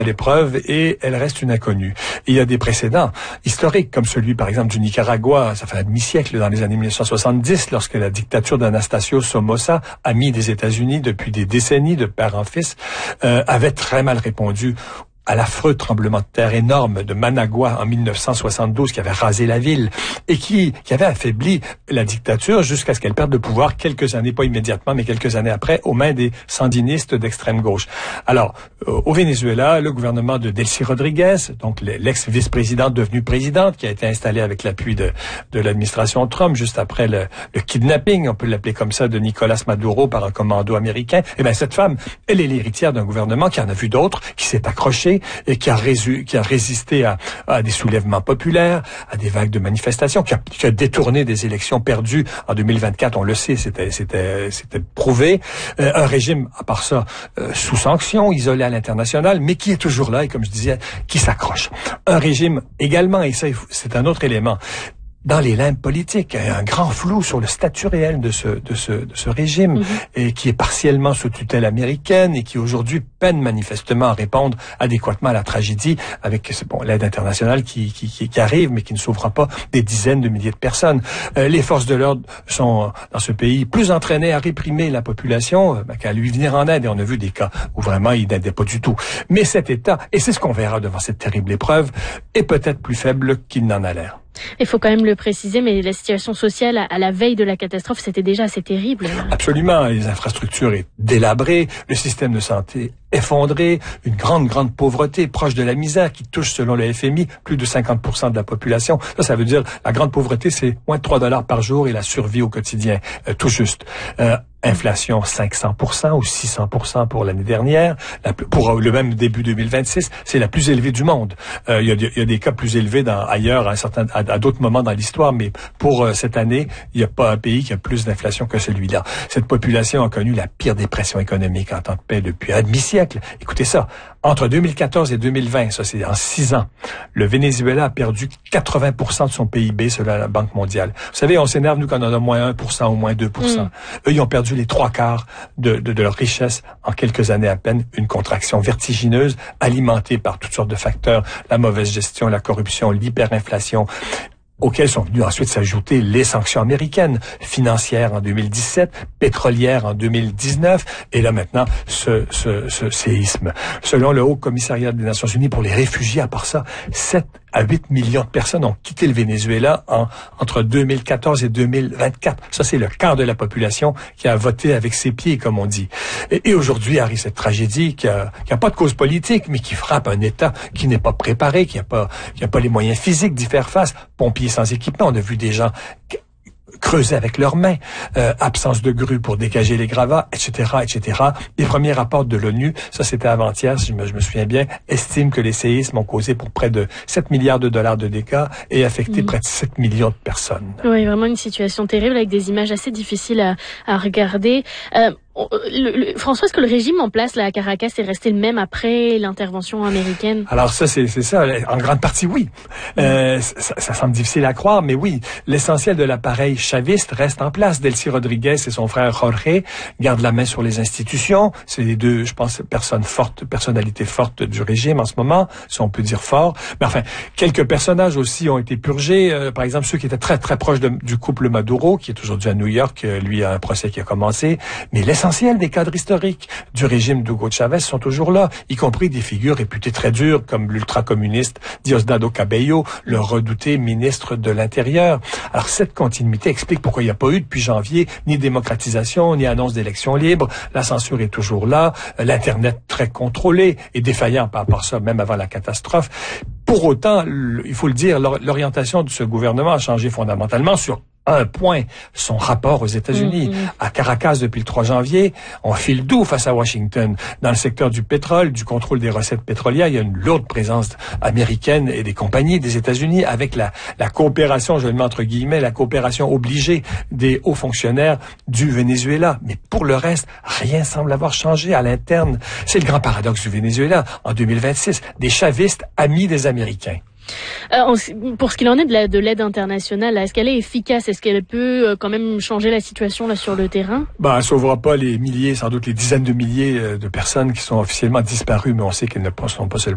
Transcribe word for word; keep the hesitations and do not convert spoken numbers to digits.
l'épreuve et elle reste une inconnue. Et il y a des précédents historiques, comme celui, par exemple, du Nicaragua, ça fait un demi-siècle, dans les années mille neuf cent soixante-dix, lorsque la dictature d'Anastasio Somoza, ami des États-Unis depuis des décennies, de père en fils, euh, avait très mal répondu à l'affreux tremblement de terre énorme de Managua en mille neuf cent soixante-douze qui avait rasé la ville et qui, qui avait affaibli la dictature jusqu'à ce qu'elle perde le pouvoir quelques années, pas immédiatement, mais quelques années après, aux mains des sandinistes d'extrême gauche. Alors, euh, au Venezuela, le gouvernement de Delcy Rodriguez, donc l'ex-vice-présidente devenue présidente, qui a été installée avec l'appui de, de l'administration Trump juste après le, le kidnapping, on peut l'appeler comme ça, de Nicolas Maduro par un commando américain, eh bien cette femme, elle est l'héritière d'un gouvernement qui en a vu d'autres, qui s'est accroché et qui a, résu, qui a résisté à, à des soulèvements populaires, à des vagues de manifestations, qui a, qui a détourné des élections perdues en deux mille vingt-quatre, on le sait, c'était c'était c'était prouvé. Euh, un régime, à part ça, euh, sous sanction, isolé à l'international, mais qui est toujours là et, comme je disais, qui s'accroche. Un régime également, et ça, c'est un autre élément, dans les limbes politiques, il y a un grand flou sur le statut réel de ce de ce de ce régime mm-hmm. et qui est partiellement sous tutelle américaine et qui aujourd'hui peine manifestement à répondre adéquatement à la tragédie avec bon l'aide internationale qui qui qui arrive mais qui ne sauvera pas des dizaines de milliers de personnes. Euh, les forces de l'ordre sont dans ce pays plus entraînées à réprimer la population ben, qu'à lui venir en aide et on a vu des cas où vraiment ils n'aidaient pas du tout. Mais cet État, et c'est ce qu'on verra devant cette terrible épreuve, est peut-être plus faible qu'il n'en a l'air. Il faut quand même le préciser, mais la situation sociale à la veille de la catastrophe, c'était déjà assez terrible. Absolument. Les infrastructures sont délabrées, le système de santé effondré, une grande, grande pauvreté proche de la misère qui touche, selon le F M I, plus de cinquante pour cent de la population. Ça, ça veut dire la grande pauvreté, c'est moins de trois dollars par jour et la survie au quotidien, euh, tout juste. Euh, Inflation cinq cents pour cent ou six cents pour cent pour l'année dernière. La, pour le même début deux mille vingt-six, c'est la plus élevée du monde. Euh, il, y a, il y a des cas plus élevés dans, ailleurs à, un certain, à, à d'autres moments dans l'histoire, mais pour euh, cette année, il n'y a pas un pays qui a plus d'inflation que celui-là. Cette population a connu la pire dépression économique en temps de paix depuis un demi-siècle. Écoutez ça, entre deux mille quatorze et deux mille vingt, ça c'est en six ans, le Venezuela a perdu quatre-vingts pour cent de son P I B selon la Banque mondiale. Vous savez, on s'énerve nous quand on a moins un pour cent ou moins deux pour cent. Mm. Eux, ils ont perdu les trois quarts de, de, de leur richesse en quelques années à peine, une contraction vertigineuse alimentée par toutes sortes de facteurs, la mauvaise gestion, la corruption, l'hyperinflation, auxquels sont venus ensuite s'ajouter les sanctions américaines, financières en deux mille dix-sept, pétrolières en deux mille dix-neuf, et là maintenant, ce, ce, ce séisme. Selon le Haut Commissariat des Nations Unies pour les réfugiés, à part ça, sept à huit millions de personnes ont quitté le Venezuela en, entre deux mille quatorze et deux mille vingt-quatre. Ça, c'est le quart de la population qui a voté avec ses pieds, comme on dit. Et, et aujourd'hui arrive cette tragédie qui a, qui a pas de cause politique, mais qui frappe un État qui n'est pas préparé, qui a pas, qui a pas les moyens physiques d'y faire face. Pompiers sans équipement, on a vu des gens creuser avec leurs mains, euh, absence de grues pour dégager les gravats, et cetera, et cetera. Les premiers rapports de l'ONU, ça c'était avant-hier, si je me, je me souviens bien, estiment que les séismes ont causé pour près de sept milliards de dollars de dégâts et affecté mmh. près de sept millions de personnes. Oui, vraiment une situation terrible avec des images assez difficiles à, à regarder. Euh, Le, le, François, est-ce que le régime en place là, à Caracas est resté le même après l'intervention américaine? Alors ça, c'est, c'est ça. En grande partie, oui. Euh, ça, ça semble difficile à croire, mais oui. L'essentiel de l'appareil chaviste reste en place. Delcy Rodriguez et son frère Jorge gardent la main sur les institutions. C'est les deux, je pense, personnes fortes, personnalités fortes du régime en ce moment, si on peut dire fort. Mais enfin, quelques personnages aussi ont été purgés. Euh, par exemple, ceux qui étaient très, très proches de, du couple Maduro, qui est aujourd'hui à New York. Euh, lui a un procès qui a commencé. Mais l'essentiel des cadres historiques du régime d'Hugo Chavez sont toujours là, y compris des figures réputées très dures comme l'ultracommuniste Diosdado Cabello, le redouté ministre de l'Intérieur. Alors cette continuité explique pourquoi il n'y a pas eu depuis janvier ni démocratisation, ni annonce d'élections libres. La censure est toujours là, l'Internet très contrôlé et défaillant par rapport à ça, même avant la catastrophe. Pour autant, il faut le dire, l'orientation de ce gouvernement a changé fondamentalement sur un point, son rapport aux États-Unis. Mm-hmm. À Caracas, depuis le trois janvier, on file doux face à Washington. Dans le secteur du pétrole, du contrôle des recettes pétrolières, il y a une lourde présence américaine et des compagnies des États-Unis avec la, la coopération, je le mets entre guillemets, la coopération obligée des hauts fonctionnaires du Venezuela. Mais pour le reste, rien semble avoir changé à l'interne. C'est le grand paradoxe du Venezuela. En deux mille vingt-six, des chavistes amis des Américains. Euh, pour ce qu'il en est de, la, de l'aide internationale, là, est-ce qu'elle est efficace? Est-ce qu'elle peut euh, quand même changer la situation là sur le terrain? Ben, elle sauvera pas les milliers, sans doute les dizaines de milliers de personnes qui sont officiellement disparues, mais on sait qu'elles ne sont pas seulement